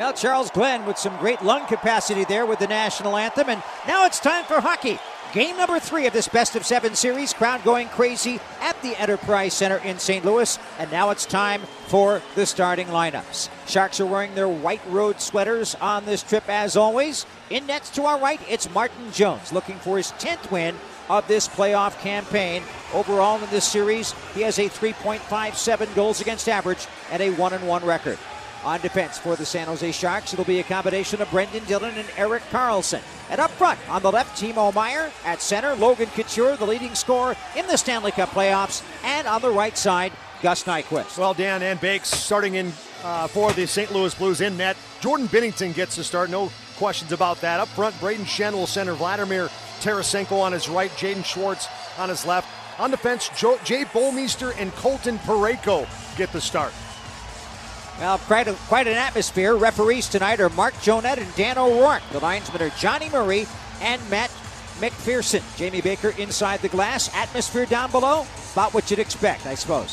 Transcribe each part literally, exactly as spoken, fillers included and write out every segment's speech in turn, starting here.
Well, Charles Glenn with some great lung capacity there with the national anthem. And now it's time for hockey. Game number three of this best of seven series. Crowd going crazy at the Enterprise Center in Saint Louis. And now it's time for the starting lineups. Sharks are wearing their white road sweaters on this trip as always. In nets to our right, it's Martin Jones looking for his tenth win of this playoff campaign. Overall in this series, he has a three point five seven goals against average and a one and one record. On defense for the San Jose Sharks, it'll be a combination of Brendan Dillon and Erik Karlsson. And up front, on the left, Timo Meier. At center, Logan Couture, the leading scorer in the Stanley Cup playoffs. And on the right side, Gus Nyquist. Well, Dan and Bakes starting in uh, for the Saint Louis Blues in net. Jordan Binnington gets to start, no questions about that. Up front, Braden Schenn will center, Vladimir Tarasenko on his right, Jaden Schwartz on his left. On defense, Joe, Jay Bouwmeester and Colton Parayko get the start. Well, quite, a, quite an atmosphere. Referees tonight are Mark Jonette and Dan O'Rourke. The linesmen are Johnny Murray and Matt McPherson. Jamie Baker inside the glass. Atmosphere down below. About what you'd expect, I suppose.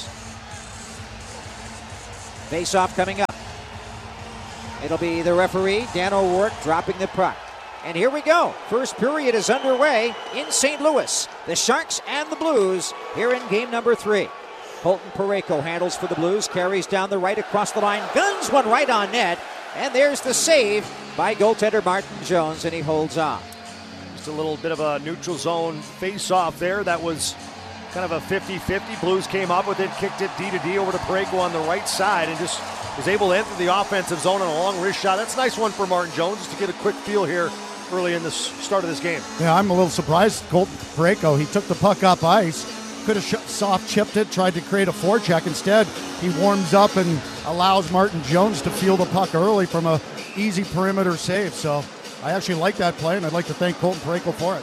Face-off coming up. It'll be the referee, Dan O'Rourke, dropping the puck. And here we go. First period is underway in Saint Louis. The Sharks and the Blues here in game number three. Colton Parayko handles for the Blues, carries down the right across the line, guns one right on net, and there's the save by goaltender Martin Jones, and he holds on. Just a little bit of a neutral zone face-off there. That was kind of a fifty-fifty. Blues came up with it, kicked it D to D over to Parayko on the right side, and just was able to enter the offensive zone on a long wrist shot. That's a nice one for Martin Jones, just to get a quick feel here early in the start of this game. Yeah, I'm a little surprised, Colton Parayko. He took the puck up ice. Could have sh- soft chipped it, tried to create a forecheck. Instead, he warms up and allows Martin Jones to feel the puck early from a easy perimeter save. So I actually like that play, and I'd like to thank Colton Parayko for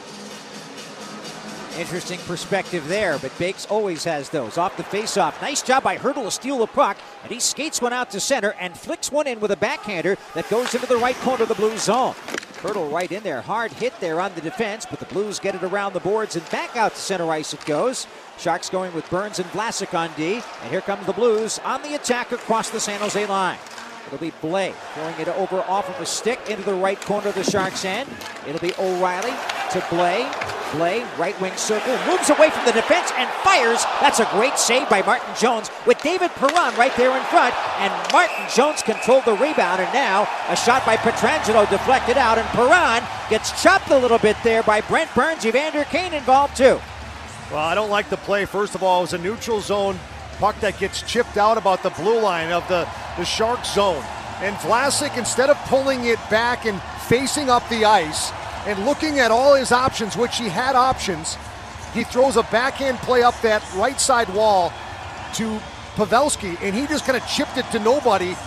it. Interesting perspective there, but Bakes always has those. Off the face-off. Nice job by Hertl to steal the puck, and he skates one out to center and flicks one in with a backhander that goes into the right corner of the Blues zone. Hertl right in there. Hard hit there on the defense, but the Blues get it around the boards and back out to center ice it goes. Sharks going with Burns and Vlasic on D, and here come the Blues on the attack across the San Jose line. It'll be Blais throwing it over off of a stick into the right corner of the Sharks' end. It'll be O'Reilly to Blais. Blais, right wing circle, moves away from the defense and fires. That's a great save by Martin Jones with David Perron right there in front. And Martin Jones controlled the rebound, and now a shot by Pietrangelo deflected out, and Perron gets chopped a little bit there by Brent Burns. Evander Kane involved too. Well, I don't like the play. First of all, it was a neutral zone puck that gets chipped out about the blue line of the, the Shark zone. And Vlasic, instead of pulling it back and facing up the ice and looking at all his options, which he had options, he throws a backhand play up that right side wall to Pavelski, and he just kind of chipped it to nobody.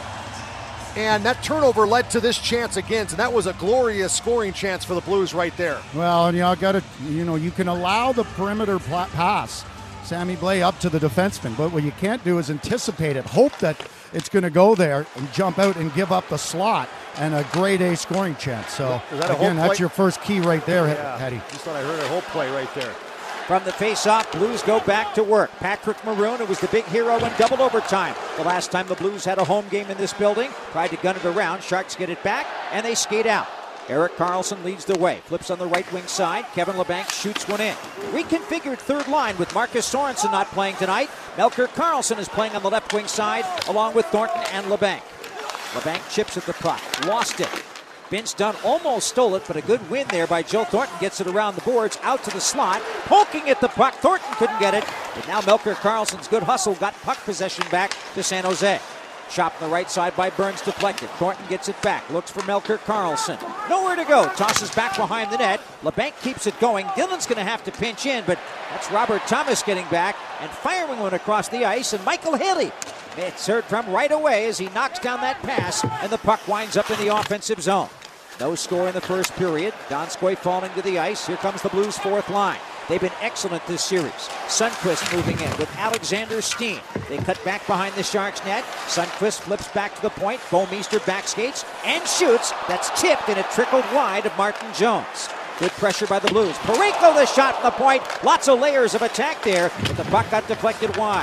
And that turnover led to this chance again, so that was a glorious scoring chance for the Blues right there. Well, and you know, got to, you know, you can allow the perimeter pl- pass, Sammy Blais up to the defenseman, but what you can't do is anticipate it, hope that it's going to go there and jump out and give up the slot and a grade A scoring chance. So that again, that's your first key right there, yeah, Hetty. Just thought I heard a hope play right there. From the face-off, Blues go back to work. Patrick Maroon, who was the big hero in double overtime. The last time the Blues had a home game in this building, tried to gun it around. Sharks get it back, and they skate out. Erik Karlsson leads the way. Flips on the right wing side. Kevin Labanc shoots one in. Reconfigured third line with Marcus Sorensen not playing tonight. Melker Karlsson is playing on the left wing side along with Thornton and Labanc. Labanc chips at the puck. Lost it. Vince Dunn almost stole it, but a good win there by Joe Thornton. Gets it around the boards, out to the slot. Poking at the puck. Thornton couldn't get it. But now Melker Karlsson's good hustle got puck possession back to San Jose. Shot on the right side by Burns, deflected. Thornton gets it back, looks for Melker Karlsson. Nowhere to go, tosses back behind the net. Labanc keeps it going. Dillon's going to have to pinch in, but that's Robert Thomas getting back and firing one across the ice, and Michael Haley. It's heard from right away as he knocks down that pass, and the puck winds up in the offensive zone. No score in the first period. Donskoy falling to the ice. Here comes the Blues' fourth line. They've been excellent this series. Sundqvist moving in with Alexander Steen. They cut back behind the Sharks' net. Sundqvist flips back to the point. Bouwmeester back skates and shoots. That's tipped, and it trickled wide of Martin Jones. Good pressure by the Blues. Parayko the shot from the point. Lots of layers of attack there, but the puck got deflected wide.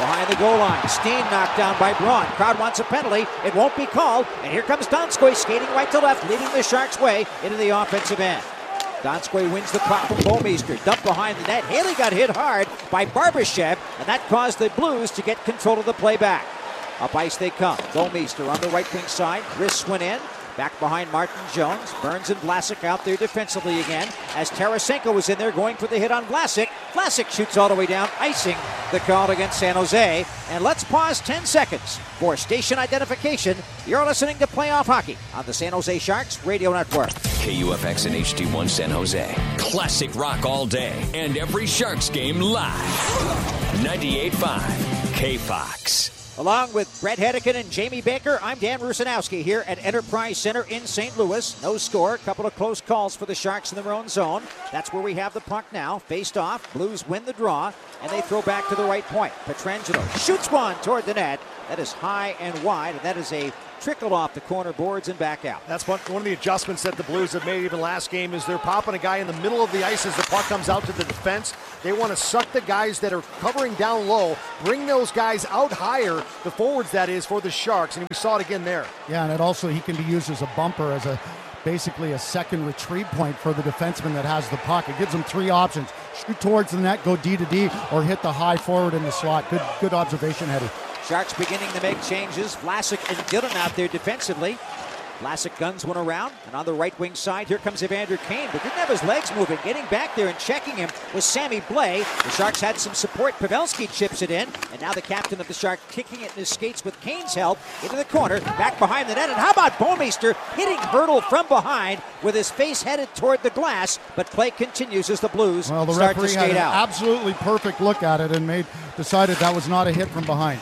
behind the goal line. Steen knocked down by Braun. Crowd wants a penalty. It won't be called. And here comes Donskoy skating right to left, leading the Sharks' way into the offensive end. Donskoy wins the puck from Bouwmeester. Dumped behind the net. Haley got hit hard by Barbashev, and that caused the Blues to get control of the play back. Up ice they come. Bouwmeester on the right wing side. Wrists went in. Back behind Martin Jones. Burns and Vlasic out there defensively again as Tarasenko was in there going for the hit on Vlasic. Vlasic shoots all the way down, icing the call against San Jose. And let's pause ten seconds for station identification. You're listening to Playoff Hockey on the San Jose Sharks Radio Network. K U F X and H D one San Jose. Classic rock all day and every Sharks game live. ninety-eight point five K Fox. Along with Brett Hedican and Jamie Baker, I'm Dan Rusanowski here at Enterprise Center in Saint Louis. No score, a couple of close calls for the Sharks in their own zone. That's where we have the puck now. Faced off, Blues win the draw, and they throw back to the right point. Pietrangelo shoots one toward the net. That is high and wide, and that is a trickle off the corner boards and back out. That's one, one of the adjustments that the Blues have made even last game is they're popping a guy in the middle of the ice as the puck comes out to the defense. They want to suck the guys that are covering down low, bring those guys out higher, the forwards that is, for the Sharks, and we saw it again there. Yeah, and it also, he can be used as a bumper, as a basically a second retrieve point for the defenseman that has the puck. It gives them three options: shoot towards the net, go D to D, or hit the high forward in the slot. Good, good observation, Hetty. Sharks beginning to make changes. Vlasic and Dillon out there defensively. Vlasic guns one around, and on the right wing side, here comes Evander Kane, but didn't have his legs moving. Getting back there and checking him was Sammy Blais. The Sharks had some support. Pavelski chips it in, and now the captain of the Sharks kicking it in his skates with Kane's help into the corner, back behind the net. And how about Bouwmeester hitting Hurdle from behind with his face headed toward the glass, but play continues as the Blues well, the start to referee skate had an out. Absolutely perfect look at it and made decided that was not a hit from behind.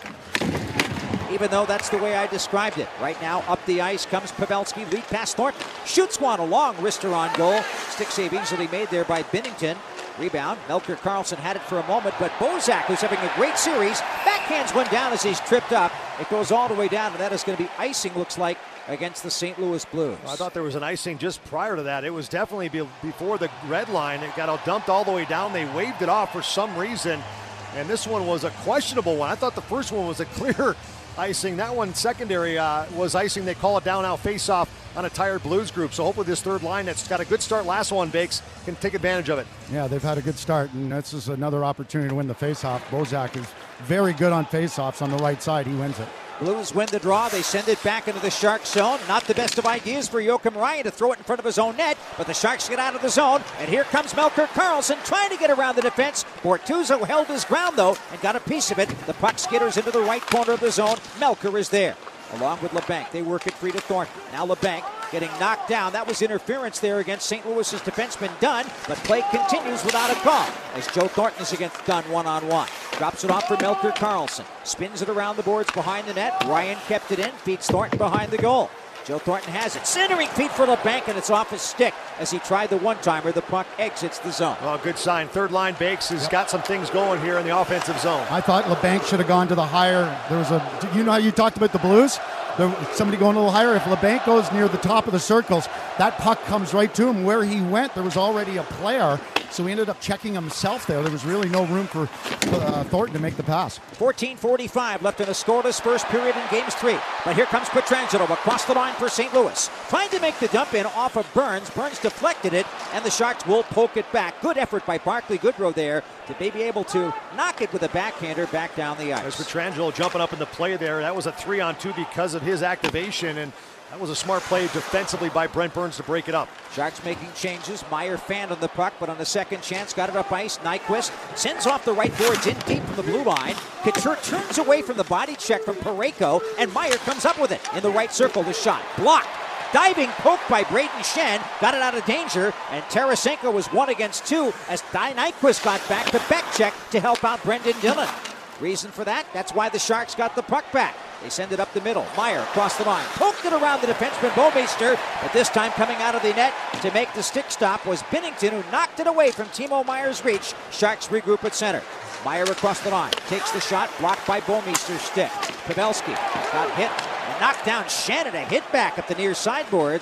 Even though that's the way I described it. Right now, up the ice comes Pavelski, lead pass Thornton. Shoots one along, wrister on goal. Stick save easily made there by Binnington. Rebound, Melker Karlsson had it for a moment, but Bozak, who's having a great series, backhands one down as he's tripped up. It goes all the way down, and that is going to be icing, looks like, against the Saint Louis Blues. I thought there was an icing just prior to that. It was definitely be before the red line. It got dumped all the way down. They waved it off for some reason, and this one was a questionable one. I thought the first one was a clear icing. That one secondary uh, was icing. They call it down now, face off on a tired Blues group. So hopefully this third line that's got a good start last one, Bakes, can take advantage of it. Yeah, they've had a good start, and this is another opportunity to win the face-off. Bozak is very good on face-offs on the right side. He wins it. Blues win the draw. They send it back into the Sharks zone. Not the best of ideas for Joakim Ryan to throw it in front of his own net, but the Sharks get out of the zone, and here comes Melker Karlsson trying to get around the defense. Bortuzzo held his ground, though, and got a piece of it. The puck skitters into the right corner of the zone. Melker is there. Along with LeBanc, they work it free to Thornton. Now LeBanc getting knocked down. That was interference there against Saint Louis's defenseman Dunn, but play continues without a call as Joe Thornton is against Dunn one-on-one. Drops it off for Melker Karlsson. Spins it around the boards behind the net. Ryan kept it in, feeds Thornton behind the goal. Joe Thornton has it. Centering feet for LeBanc, and it's off his stick as he tried the one-timer. The puck exits the zone. Well, good sign. Third line, Bakes has yep. got some things going here in the offensive zone. I thought LeBanc should have gone to the higher. There was a, you know how you talked about the Blues? There, somebody going a little higher. If LeBanc goes near the top of the circles, that puck comes right to him. Where he went, there was already a player, so he ended up checking himself there. There was really no room for uh, Thornton to make the pass. fourteen forty-five left in a scoreless first period in games three. But here comes Pietrangelo across the line for Saint Louis. Trying to make the dump in off of Burns. Burns deflected it, and the Sharks will poke it back. Good effort by Barclay Goodrow there to maybe able to knock it with a backhander back down the ice. There's Pietrangelo jumping up in the play there. That was a three on two because of his activation, and that was a smart play defensively by Brent Burns to break it up. Sharks making changes. Meyer fanned on the puck, but on the second chance, got it up ice. Nyquist sends off the right boards in deep from the blue line. Couture turns away from the body check from Parayko, and Meyer comes up with it in the right circle. The shot blocked. Diving poke by Braden Schenn, got it out of danger, and Tarasenko was one against two as Di Nyquist got back to back check to help out Brendan Dillon. Reason for that? That's why the Sharks got the puck back. They send it up the middle. Meyer across the line. Poked it around the defenseman Bouwmeester, but this time coming out of the net to make the stick stop was Binnington, who knocked it away from Timo Meyer's reach. Sharks regroup at center. Meyer across the line. Takes the shot, blocked by Bouwmeester's stick. Pavelski got hit and knocked down Shannon. A hit back at the near sideboards.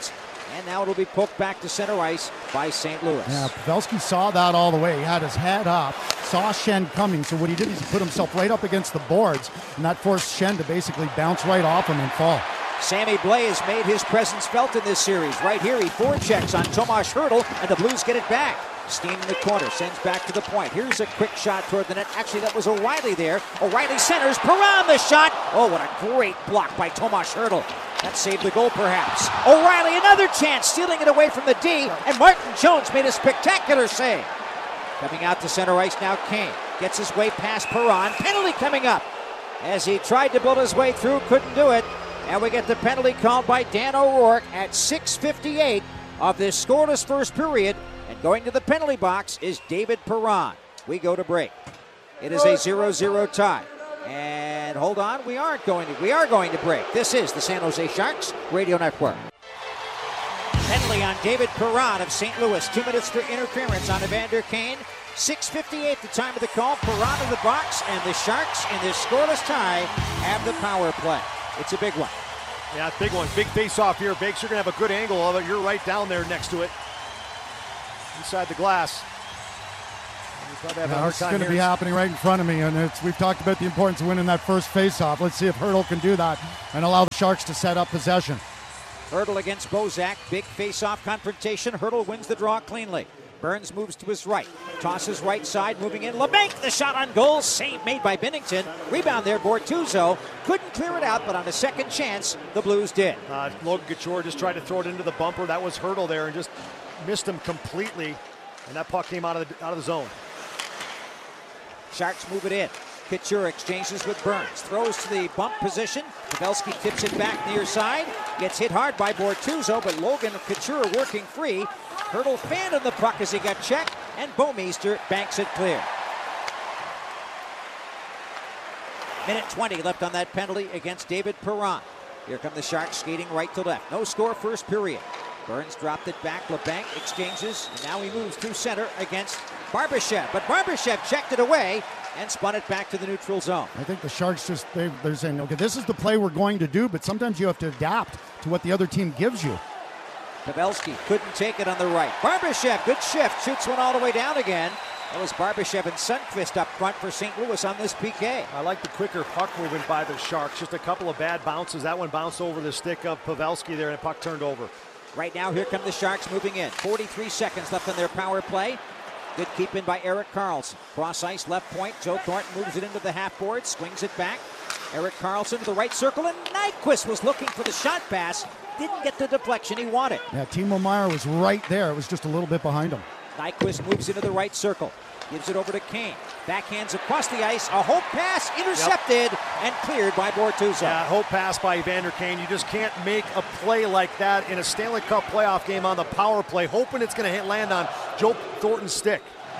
And now it'll be poked back to center ice by Saint Louis. Yeah, Pavelski saw that all the way. He had his head up, saw Schenn coming. So what he did is he put himself right up against the boards, and that forced Schenn to basically bounce right off him and fall. Sammy Blais has made his presence felt in this series. Right here, he forechecks on Tomas Hertl, and the Blues get it back. Steen in the corner, sends back to the point. Here's a quick shot toward the net. Actually, that was O'Reilly there. O'Reilly centers. Perron the shot. Oh, what a great block by Tomas Hertl. That saved the goal, perhaps. O'Reilly, another chance, stealing it away from the D, and Martin Jones made a spectacular save. Coming out to center ice now, Kane gets his way past Perron. Penalty coming up. As he tried to build his way through, couldn't do it. And we get the penalty called by Dan O'Rourke at six fifty-eight of this scoreless first period. And going to the penalty box is David Perron. We go to break. It is a zero zero tie. And hold on, we aren't going to. We are going to break. This is the San Jose Sharks Radio Network. Penalty on David Perron of Saint Louis. Two minutes for interference on Evander Kane. six fifty-eight the time of the call. Perron in the box, and the Sharks in this scoreless tie have the power play. It's a big one. Yeah, big one. Big face-off here. Bakes, you're going to have a good angle of it. You're right down there next to it. Inside the glass. Yeah, it's going to be happening right in front of me, and it's, we've talked about the importance of winning that first face-off. Let's see if Hertl can do that and allow the Sharks to set up possession. Hertl against Bozak. Big face-off confrontation. Hertl wins the draw cleanly. Burns moves to his right. Tosses right side, moving in. LeBanc, the shot on goal. Save made by Binnington. Rebound there, Bortuzzo. Couldn't clear it out, but on a second chance, the Blues did. Uh, Logan Couture just tried to throw it into the bumper. That was Hertl there and just missed him completely. And that puck came out of the, out of the zone. Sharks move it in. Couture exchanges with Burns. Throws to the bump position. Pavelski tips it back near side. Gets hit hard by Bortuzzo, but Logan Couture working free. Hertl fanned on the puck as he got checked, and Bouwmeester banks it clear. Minute twenty left on that penalty against David Perron. Here come the Sharks skating right to left. No score first period. Burns dropped it back. LeBanc exchanges, and now he moves through center against Barbashev. But Barbashev checked it away and spun it back to the neutral zone. I think the Sharks just, they, they're saying, okay, this is the play we're going to do, but sometimes you have to adapt to what the other team gives you. Pavelski couldn't take it on the right. Barbashev, good shift, shoots one all the way down again. That was Barbashev and Sundqvist up front for Saint Louis on this P K. I like the quicker puck movement by the Sharks. Just a couple of bad bounces. That one bounced over the stick of Pavelski there, and the puck turned over. Right now, here come the Sharks moving in. forty-three seconds left on their power play. Good keep in by Erik Karlsson. Cross ice, left point. Joe Thornton moves it into the half board, swings it back. Erik Karlsson to the right circle, and Nyquist was looking for the shot pass. Didn't get the deflection he wanted. Yeah, Timo Meier was right there. It was just a little bit behind him. Nyquist moves into the right circle. Gives it over to Kane. Backhands across the ice. A hope pass intercepted yep. and cleared by Bortuzzo. Yeah, hope pass by Evander Kane. You just can't make a play like that in a Stanley Cup playoff game on the power play, hoping it's going to hit land on Joe Thornton's stick.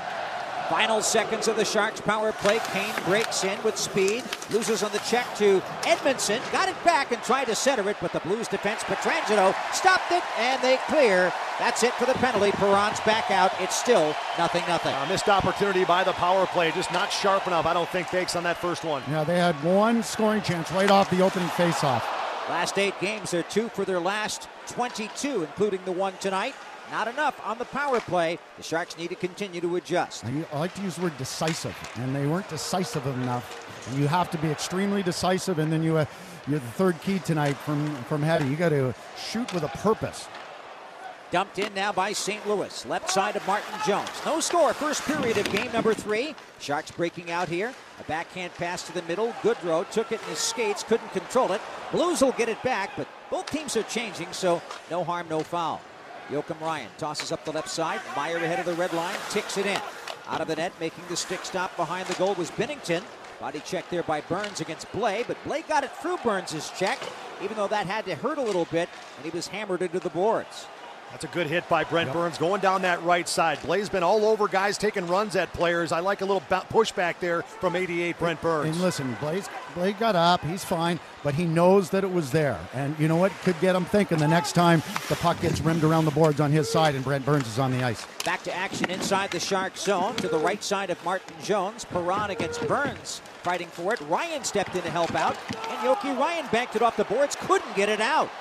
Final seconds of the Sharks power play. Kane breaks in with speed. Loses on the check to Edmondson. Got it back and tried to center it, but the Blues defense, Pietrangelo, stopped it, and they clear. That's it for the penalty. Perron's back out. It's still nothing, nothing. Uh, missed opportunity by the power play. Just not sharp enough, I don't think, Bakes, on that first one. Yeah, they had one scoring chance right off the opening faceoff. Last eight games, they're two for their last twenty-two, including the one tonight. Not enough on the power play. The Sharks need to continue to adjust. I like to use the word decisive, and they weren't decisive enough. And you have to be extremely decisive, and then you, uh, you're the third key tonight from, from Hetty. You got to shoot with a purpose. Dumped in now by Saint Louis. Left side of Martin Jones. No score. First period of game number three. Sharks breaking out here. A backhand pass to the middle. Goodrow took it in his skates. Couldn't control it. Blues will get it back, but both teams are changing, so no harm, no foul. Joakim Ryan tosses up the left side. Meier ahead of the red line. Ticks it in. Out of the net, making the stick stop behind the goal was Binnington. Body check there by Burns against Blais, but Blais got it through Burns' check, even though that had to hurt a little bit, and he was hammered into the boards. That's a good hit by Brent yep. Burns going down that right side. Blais been all over guys taking runs at players. I like a little pushback there from eighty-eight Brent Burns. And listen, Blais, Blais got up. He's fine, but he knows that it was there. And you know what? Could get him thinking the next time the puck gets rimmed around the boards on his side and Brent Burns is on the ice. Back to action inside the Shark zone to the right side of Martin Jones. Perron against Burns fighting for it. Ryan stepped in to help out, and Yoki Ryan banked it off the boards. Couldn't get it out.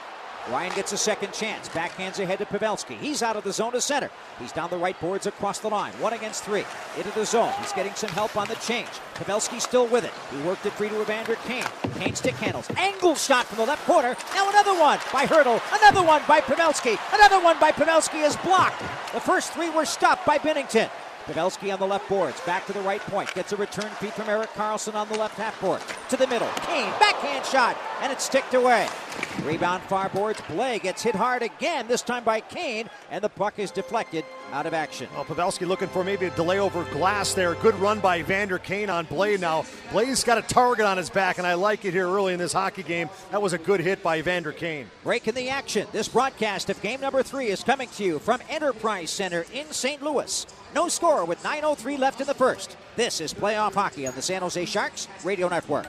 Ryan gets a second chance. Backhands ahead to Pavelski. He's out of the zone to center. He's down the right boards across the line. One against three. Into the zone. He's getting some help on the change. Pavelski still with it. He worked it free to Evander Kane. Kane stick handles. Angled shot from the left corner. Now another one by Hurdle. Another one by Pavelski. Another one by Pavelski is blocked. The first three were stopped by Binnington. Pavelski on the left boards, back to the right point, gets a return feed from Erik Karlsson on the left half board. To the middle, Kane, backhand shot, and it's ticked away. Rebound far boards, Blais gets hit hard again, this time by Kane, and the puck is deflected out of action. Well, Pavelski looking for maybe a delay over glass there. Good run by Evander Kane on Blais now. Blais got a target on his back, and I like it here early in this hockey game. That was a good hit by Evander Kane. Break in the action. This broadcast of game number three is coming to you from Enterprise Center in Saint Louis. No score with nine oh three left in the first. This is playoff hockey on the San Jose Sharks Radio Network.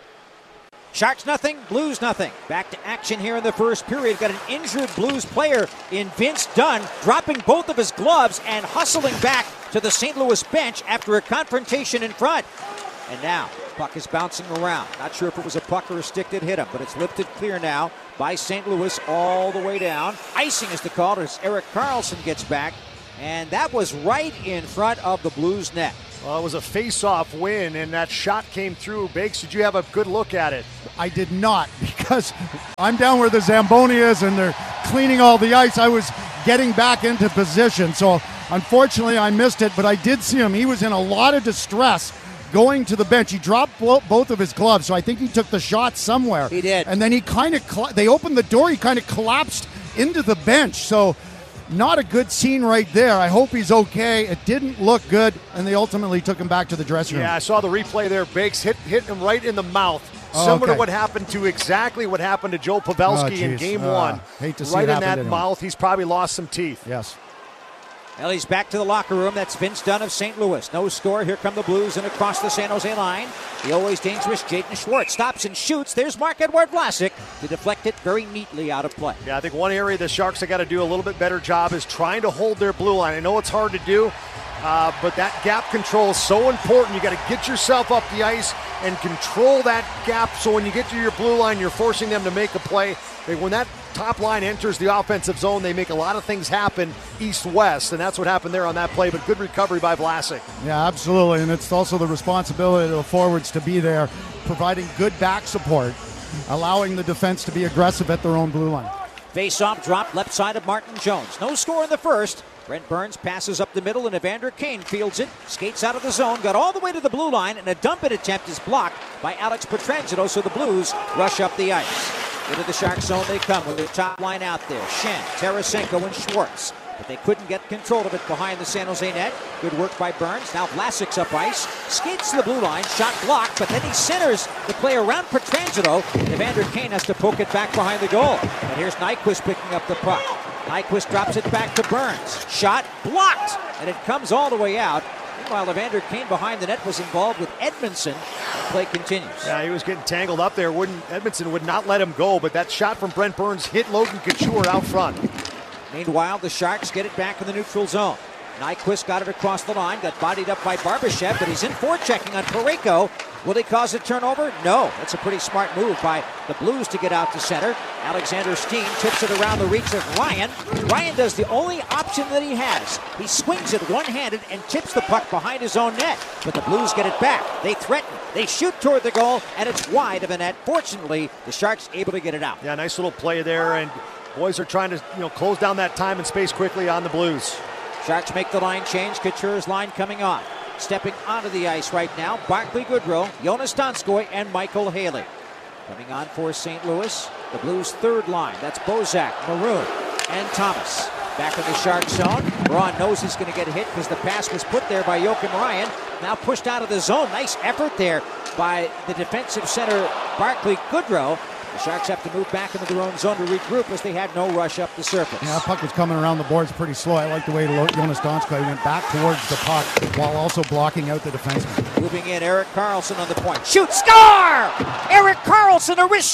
Sharks nothing, Blues nothing. Back to action here in the first period. Got an injured Blues player in Vince Dunn, dropping both of his gloves and hustling back to the Saint Louis bench after a confrontation in front. And now, puck is bouncing around. Not sure if it was a puck or a stick that hit him, but it's lifted clear now by Saint Louis all the way down. Icing is the call as Erik Karlsson gets back. And that was right in front of the Blues net. Well, it was a face-off win, and that shot came through. Bakes, did you have a good look at it? I did not, because I'm down where the Zamboni is, and they're cleaning all the ice. I was getting back into position, so unfortunately I missed it, but I did see him. He was in a lot of distress going to the bench. He dropped both of his gloves, so I think he took the shot somewhere. He did. And then he kind of, cl- they opened the door, he kind of collapsed into the bench, so not a good scene right there. I hope he's okay. It didn't look good, and they ultimately took him back to the dressing room. Yeah, I saw the replay there. Bakes hit hit him right in the mouth. Oh, Similar okay. to what happened to exactly what happened to Joe Pavelski Oh, in geez. game Uh, one. hate to see right it in happen that to him. mouth. He's probably lost some teeth. Yes. Well, he's back to the locker room. That's Vince Dunn of Saint Louis. No score. Here come the Blues and across the San Jose line. The always dangerous Jaden Schwartz stops and shoots. There's Marc-Edouard Vlasic to deflect it very neatly out of play. Yeah, I think one area the Sharks have got to do a little bit better job is trying to hold their blue line. I know it's hard to do, uh, but that gap control is so important. You got to get yourself up the ice and control that gap so when you get to your blue line, you're forcing them to make a play. They, when that top line enters the offensive zone, they make a lot of things happen east-west, and that's what happened there on that play, but good recovery by Vlasic. Yeah, absolutely, and it's also the responsibility of the forwards to be there, providing good back support, allowing the defense to be aggressive at their own blue line. Face-off drop left side of Martin Jones. No score in the first. Brent Burns passes up the middle and Evander Kane fields it, skates out of the zone, got all the way to the blue line, and a dump-it attempt is blocked by Alex Pietrangelo, so the Blues rush up the ice. Into the Shark zone they come with their top line out there. Schenn, Tarasenko, and Schwartz. But they couldn't get control of it behind the San Jose net. Good work by Burns. Now Vlasic's up ice. Skates to the blue line. Shot blocked, but then he centers the play around Pietrangelo. Evander Kane has to poke it back behind the goal. And here's Nyquist picking up the puck. Nyquist drops it back to Burns. Shot blocked, and it comes all the way out. Meanwhile, Evander Kane behind the net was involved with Edmondson. The play continues. Yeah, he was getting tangled up there. Wouldn't Edmondson would not let him go, but that shot from Brent Burns hit Logan Couture out front. Meanwhile, the Sharks get it back in the neutral zone. Nyquist got it across the line, got bodied up by Barbashev, but he's in forechecking on Parayko. Will he cause a turnover? No. That's a pretty smart move by the Blues to get out to center. Alexander Steen tips it around the reach of Ryan. Ryan does the only option that he has. He swings it one-handed and tips the puck behind his own net. But the Blues get it back. They threaten. They shoot toward the goal, and it's wide of the net. Fortunately, the Sharks able to get it out. Yeah, nice little play there, and boys are trying to you know close down that time and space quickly on the Blues. Sharks make the line change. Couture's line coming on. Stepping onto the ice right now, Barclay Goodrow, Jonas Donskoy, and Michael Haley. Coming on for Saint Louis, the Blues' third line. That's Bozak, Maroon, and Thomas. Back in the Shark zone. Braun knows he's going to get hit because the pass was put there by Joakim Ryan. Now pushed out of the zone. Nice effort there by the defensive center, Barclay Goodrow. The Sharks have to move back into their own zone to regroup as they had no rush up the surface. Yeah, that puck was coming around the boards pretty slow. I like the way Jonas Donskoy went back towards the puck while also blocking out the defenseman. Moving in, Erik Karlsson on the point. Shoot, score! Erik Karlsson, a wrist shot,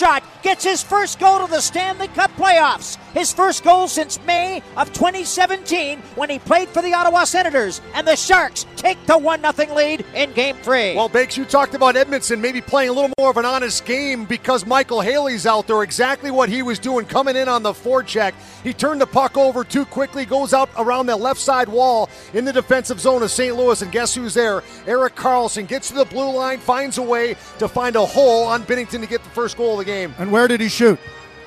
gets his first goal to the Stanley Cup playoffs. His first goal since May of twenty seventeen when he played for the Ottawa Senators. And the Sharks take the one nothing lead in Game three. Well, Bakes, you talked about Edmondson maybe playing a little more of an honest game because Michael Haley's out there. Exactly what he was doing, coming in on the forecheck. He turned the puck over too quickly, goes out around the left side wall in the defensive zone of Saint Louis, and guess who's there? Erik Karlsson gets to the blue line, finds a way to find a hole on Binnington to get the first goal of the game. And where did he shoot?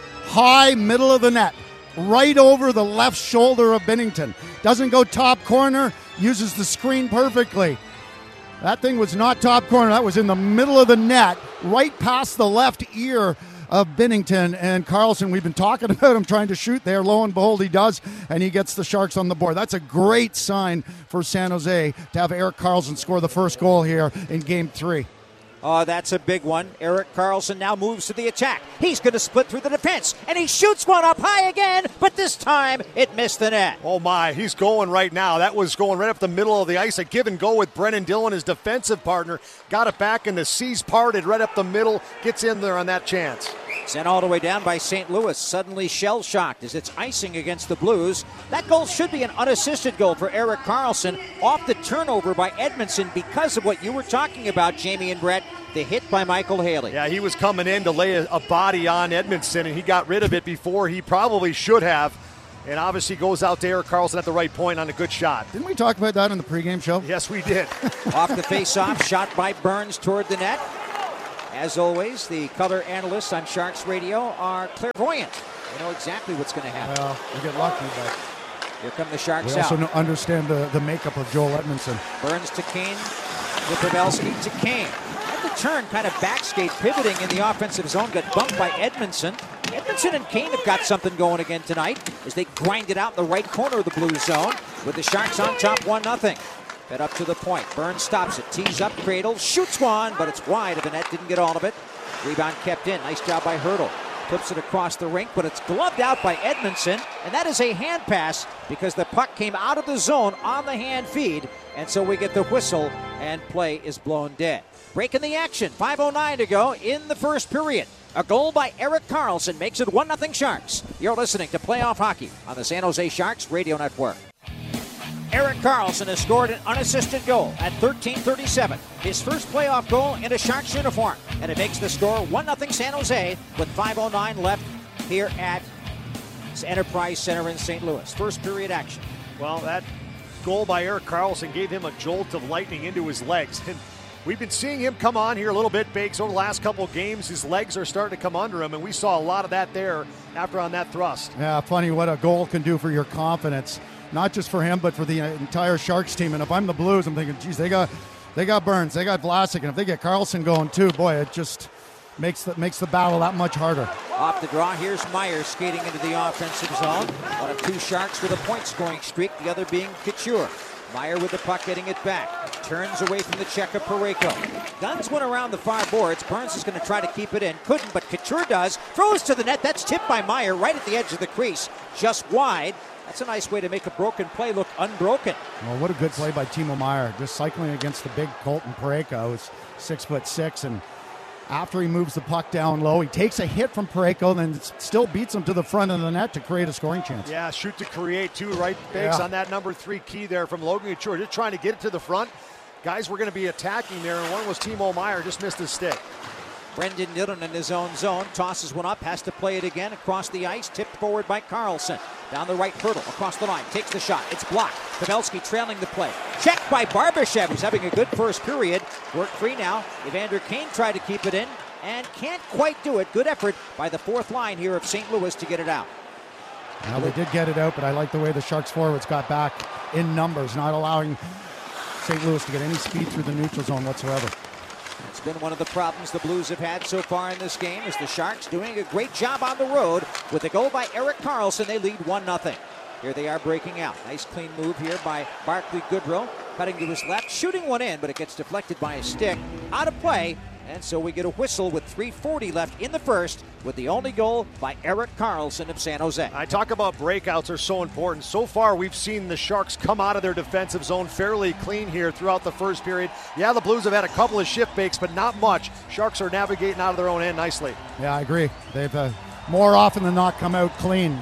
High middle of the net, right over the left shoulder of Binnington. Doesn't go top corner, uses the screen perfectly. That thing was not top corner. That was in the middle of the net, right past the left ear of Binnington. And Karlsson, we've been talking about him trying to shoot there. Lo and behold, he does, and he gets the Sharks on the board. That's a great sign for San Jose to have Erik Karlsson score the first goal here in Game three. Oh, that's a big one. Erik Karlsson now moves to the attack. He's going to split through the defense, and he shoots one up high again, but this time it missed the net. Oh, my. He's going right now. That was going right up the middle of the ice. A give and go with Brennan Dillon, his defensive partner. Got it back, and the C's parted right up the middle. Gets in there on that chance. Sent all the way down by Saint Louis, suddenly shell-shocked as it's icing against the Blues. That goal should be an unassisted goal for Erik Karlsson off the turnover by Edmondson because of what you were talking about, Jamie and Brett, the hit by Michael Haley. Yeah, he was coming in to lay a, a body on Edmondson, and he got rid of it before he probably should have. And obviously goes out to Erik Karlsson at the right point on a good shot. Didn't we talk about that in the pregame show? Yes, we did. Off the face-off, shot by Burns toward the net. As always, the color analysts on Sharks Radio are clairvoyant. They know exactly what's going to happen. Well, we get lucky, but here come the Sharks we out. also know, understand the, the makeup of Joel Edmondson. Burns to Kane, to Pavelski to Kane. At the turn, kind of backskate pivoting in the offensive zone, got bumped by Edmondson. Edmondson and Kane have got something going again tonight as they grind it out in the right corner of the blue zone with the Sharks on top one nothing. Fed up to the point. Burns stops it. Tees up, cradles, shoots one, but it's wide of the net. Didn't get all of it. Rebound kept in. Nice job by Hurdle. Flips it across the rink, but it's gloved out by Edmondson, and that is a hand pass because the puck came out of the zone on the hand feed, and so we get the whistle, and play is blown dead. Breaking the action. five oh nine to go in the first period. A goal by Erik Karlsson makes it one nothing Sharks. You're listening to Playoff Hockey on the San Jose Sharks Radio Network. Erik Karlsson has scored an unassisted goal at thirteen thirty-seven. His first playoff goal in a Sharks uniform. And it makes the score one nothing San Jose with five oh nine left here at Enterprise Center in Saint Louis. First period action. Well, that goal by Erik Karlsson gave him a jolt of lightning into his legs. And we've been seeing him come on here a little bit, Bakes, over the last couple of games. His legs are starting to come under him, and we saw a lot of that there after on that thrust. Yeah, funny what a goal can do for your confidence. Not just for him, but for the entire Sharks team. And if I'm the Blues, I'm thinking, geez, they got they got Burns, they got Vlasic, and if they get Karlsson going too, boy, it just makes the, makes the battle that much harder. Off the draw, here's Meyer skating into the offensive zone. One of two Sharks with a point-scoring streak, the other being Couture. Meyer with the puck, getting it back. Turns away from the check of Parayko. Guns went around the far boards. Burns is going to try to keep it in. Couldn't, but Couture does. Throws to the net. That's tipped by Meyer right at the edge of the crease. Just wide. That's a nice way to make a broken play look unbroken. Well, what a good play by Timo Meyer. Just cycling against the big Colton Parayko, who's six foot six, and after he moves the puck down low, he takes a hit from Parayko, then still beats him to the front of the net to create a scoring chance. Yeah, shoot to create too, right, Bakes, yeah. on that number three key there from Logan Couture. Just trying to get it to the front. Guys were going to be attacking there, and one was Timo Meyer, just missed his stick. Brendan Dillon in his own zone, tosses one up, has to play it again across the ice, tipped forward by Karlsson. Down the right Hurdle, across the line, takes the shot, it's blocked. Pavelski trailing the play. Checked by Barbashev, who's having a good first period. Work free now. Evander Kane tried to keep it in and can't quite do it. Good effort by the fourth line here of Saint Louis to get it out. Well, they did get it out, but I like the way the Sharks forwards got back in numbers, not allowing Saint Louis to get any speed through the neutral zone whatsoever. It's been one of the problems the Blues have had so far in this game, is the Sharks doing a great job on the road. With a goal by Erik Karlsson, they lead one nothing. Here they are breaking out. Nice clean move here by Barclay Goodrow. Cutting to his left, shooting one in, but it gets deflected by a stick. Out of play, And so we get a whistle with three forty left in the first, with the only goal by Erik Karlsson of San Jose. I talk about breakouts are so important. So far, we've seen the Sharks come out of their defensive zone fairly clean here throughout the first period. Yeah, the Blues have had a couple of shift fakes, but not much. Sharks are navigating out of their own end nicely. Yeah, I agree. They've uh, more often than not come out clean.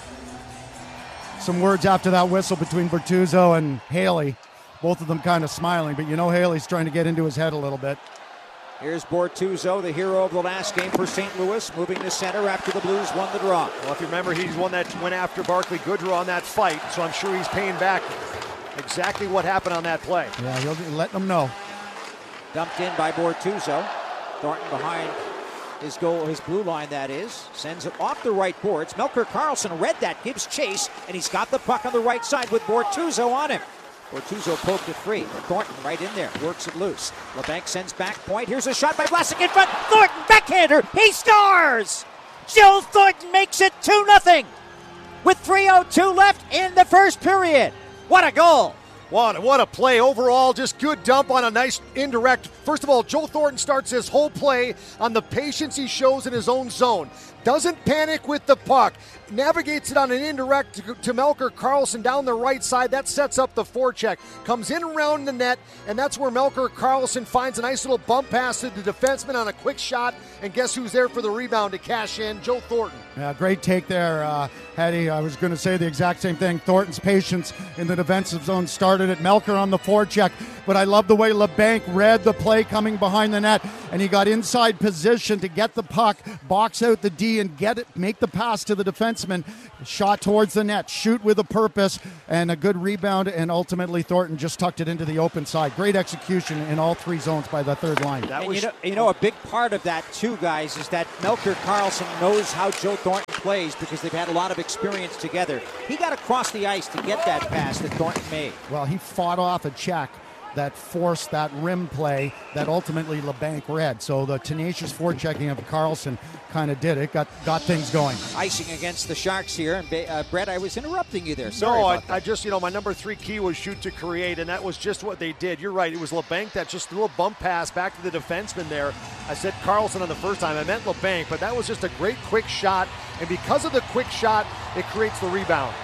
Some words after that whistle between Bortuzzo and Haley. Both of them kind of smiling, but you know Haley's trying to get into his head a little bit. Here's Bortuzzo, the hero of the last game for Saint Louis, moving to center after the Blues won the draw. Well, if you remember, he's one that went after Barclay Goodrow on that fight, so I'm sure he's paying back exactly what happened on that play. Yeah, he'll be letting them know. Dumped in by Bortuzzo. Thornton behind his goal, his blue line, that is. Sends it off the right boards. Melker Karlsson read that, gives chase, and he's got the puck on the right side with Bortuzzo on him. Bortuzzo poked it free. Thornton right in there, works it loose. LeBanc sends back point. Here's a shot by Vlasic in front. Thornton, backhander, he scores! Joe Thornton makes it two nothing with three oh two left in the first period. What a goal! What, what a play overall, just good dump on a nice indirect. First of all, Joe Thornton starts his whole play on the patience he shows in his own zone. Doesn't panic with the puck. Navigates it on an indirect to, to Melker Karlsson down the right side. That sets up the forecheck. Comes in around the net, and that's where Melker Karlsson finds a nice little bump pass to the defenseman on a quick shot. And guess who's there for the rebound to cash in? Joe Thornton. Yeah, great take there, uh, Hattie. I was going to say the exact same thing. Thornton's patience in the defensive zone started at Melker on the forecheck, but I love the way LeBanc read the play coming behind the net, and he got inside position to get the puck, box out the D, and get it, make the pass to the defenseman. Shot towards the net, shoot with a purpose, and a good rebound, and ultimately Thornton just tucked it into the open side. Great execution in all three zones by the third line. That was, you know, you know, a big part of that too, guys, is that Melker Karlsson knows how Joe Thornton plays because they've had a lot of experience together. He got across the ice to get that pass that Thornton made. Well, he fought off a check that forced that rim play that ultimately LeBanc read. So the tenacious forechecking of Karlsson kind of did it, got got things going. Icing against the Sharks here. And uh, Brett, I was interrupting you there. Sorry no, about I, that. I just, you know, my number three key was shoot to create, and that was just what they did. You're right. It was LeBanc that just threw a bump pass back to the defenseman there. I said Karlsson on the first time. I meant LeBanc, but that was just a great quick shot. And because of the quick shot, it creates the rebound.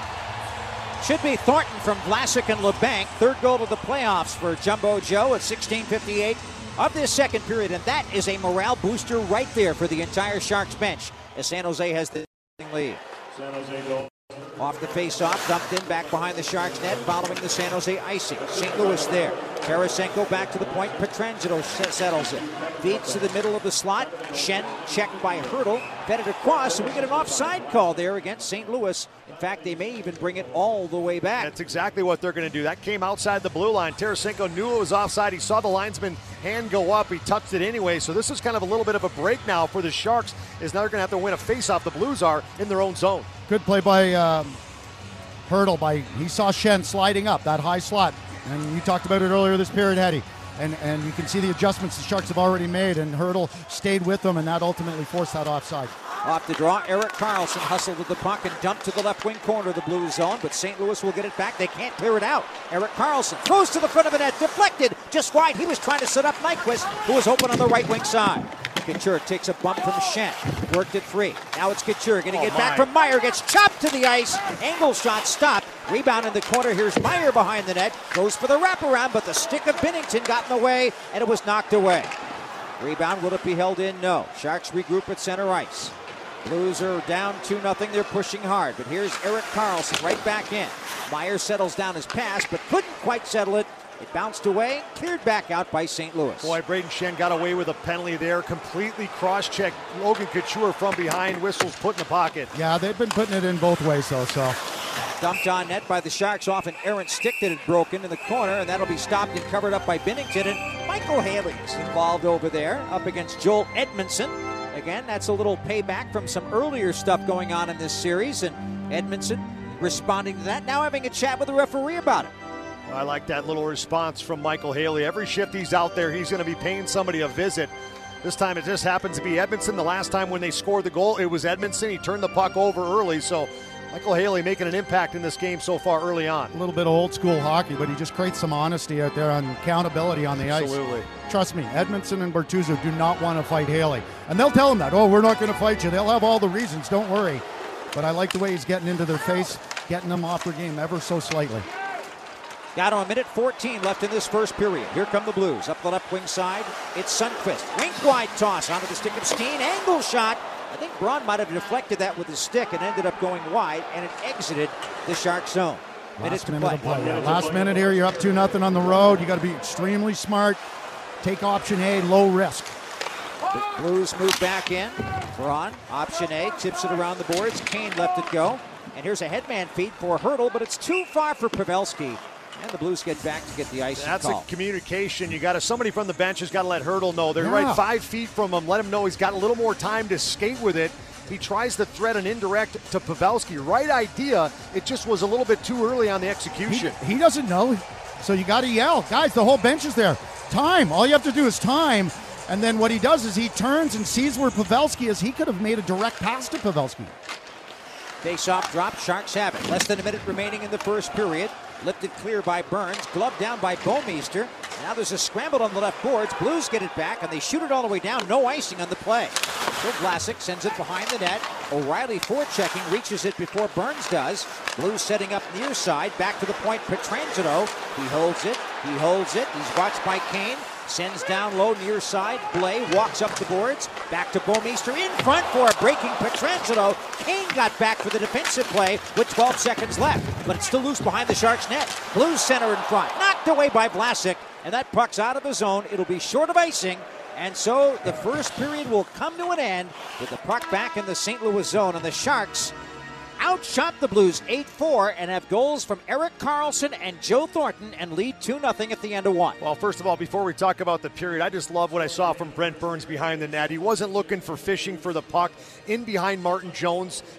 Should be Thornton from Vlasic and LeBanc. Third goal of the playoffs for Jumbo Joe at sixteen fifty-eight of this second period. And that is a morale booster right there for the entire Sharks bench as San Jose has the lead. San Jose goal. Off the face-off, dumped in back behind the Sharks net following the San Jose icing. Saint Louis there. Tarasenko back to the point. Pietrangelo settles it. Feeds to the middle of the slot. Shen checked by Hurdle. Fed it across, and we get an offside call there against Saint Louis. In fact, they may even bring it all the way back. That's exactly what they're going to do. That came outside the blue line. Tarasenko knew it was offside. He saw the linesman hand go up. He touched it anyway. So this is kind of a little bit of a break now for the Sharks, is now they're going to have to win a face-off. The Blues are in their own zone. Good play by um, Hurdle. By he saw Shen sliding up that high slot, and you talked about it earlier this period, Hetty. And and you can see the adjustments the Sharks have already made, and Hurdle stayed with them, and that ultimately forced that offside. Off the draw, Erik Karlsson hustled with the puck and dumped to the left wing corner of the Blues zone, but Saint Louis will get it back. They can't clear it out. Erik Karlsson throws to the front of the net, deflected, just wide. He was trying to set up Nyquist, who was open on the right wing side. Couture takes a bump from Shen, worked it free. Now it's Couture, going to oh get my. back from Meyer, gets chopped to the ice. Angle shot stopped. Rebound in the corner. Here's Meyer behind the net. Goes for the wraparound, but the stick of Binnington got in the way, and it was knocked away. Rebound, will it be held in? No. Sharks regroup at center ice. Blues are down two nothing. They're pushing hard, but here's Erik Karlsson right back in. Meyer settles down his pass, but couldn't quite settle it. It bounced away, cleared back out by Saint Louis. Boy, Braden Shen got away with a penalty there. Completely cross-checked Logan Couture from behind. Whistles put in the pocket. Yeah, they've been putting it in both ways, though, so. Dumped on net by the Sharks off an errant stick that had broken in the corner, and that'll be stopped and covered up by Binnington. And Michael Haley is involved over there, up against Joel Edmondson. Again, that's a little payback from some earlier stuff going on in this series, and Edmondson responding to that, now having a chat with the referee about it. I like that little response from Michael Haley. Every shift he's out there, he's going to be paying somebody a visit. This time it just happens to be Edmondson. The last time when they scored the goal, it was Edmondson. He turned the puck over early, so Michael Haley making an impact in this game so far early on. A little bit of old school hockey, but he just creates some honesty out there and accountability on the Absolutely. ice. Trust me, Edmondson and Bertuzzo do not want to fight Haley. And they'll tell him that, oh, we're not going to fight you. They'll have all the reasons, don't worry. But I like the way he's getting into their face, getting them off their game ever so slightly. Got a minute fourteen left in this first period. Here come the Blues. Up the left wing side, it's Sundqvist. Rink wide toss onto the stick of Steen. Angle shot. I think Braun might have deflected that with his stick and ended up going wide, and it exited the Shark zone. Minute Last to minute play. of play. Yeah. Last minute here, you're up two nothing on the road. You got to be extremely smart. Take option A, low risk. The Blues move back in. Braun, option A, tips it around the boards. Kane left it go. And here's a headman feed for Hurdle, but it's too far for Pavelski. And the Blues get back to get the ice. That's call. a communication. You got to somebody from the bench has got to let Hurdle know. They're Yeah. right five feet from him. Let him know he's got a little more time to skate with it. He tries to thread an indirect to Pavelski. Right idea. It just was a little bit too early on the execution. He, he doesn't know, so you got to yell. Guys, the whole bench is there. Time. All you have to do is time. And then what he does is he turns and sees where Pavelski is. He could have made a direct pass to Pavelski. Face-off drop, Sharks have it. Less than a minute remaining in the first period. Lifted clear by Burns, gloved down by Bouwmeester. Now there's a scramble on the left boards. Blues get it back, and they shoot it all the way down. No icing on the play. So Vlasic sends it behind the net. O'Reilly forechecking, reaches it before Burns does. Blues setting up near side, back to the point. Pietrangelo, he holds it, he holds it. He's watched by Kane. Sends down low near side. Blay walks up the boards. Back to Bouwmeester in front for a breaking Pietrangelo. Kane got back for the defensive play with twelve seconds left. But it's still loose behind the Sharks net. Blues center in front. Knocked away by Vlasic. And that puck's out of the zone. It'll be short of icing. And so the first period will come to an end with the puck back in the Saint Louis zone. And the Sharks outshot the Blues eight four and have goals from Erik Karlsson and Joe Thornton and lead two nothing at the end of one. Well, first of all, before we talk about the period, I just love what I saw from Brent Burns behind the net. He wasn't looking for fishing for the puck in behind Martin Jones.